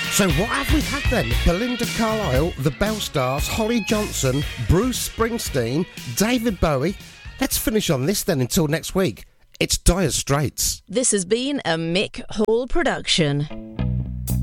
So what have we had then? Belinda Carlisle, the Bellstars, Holly Johnson, Bruce Springsteen, David Bowie. Let's finish on this then until next week. It's Dire Straits. This has been a Mick Hall production.